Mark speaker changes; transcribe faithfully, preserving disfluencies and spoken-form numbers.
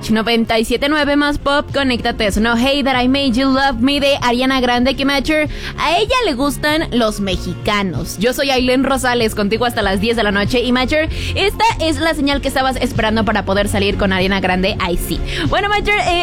Speaker 1: H noventa y siete punto nueve más pop, conéctate. No Hey That I Made You Love Me de Ariana Grande, que Matcher, a ella le gustan los mexicanos. Yo soy Ailén Rosales, contigo hasta las diez de la noche. Y Matcher, esta es la señal que estabas esperando para poder salir con Ariana Grande. Ay, sí. Bueno, Matcher, eh,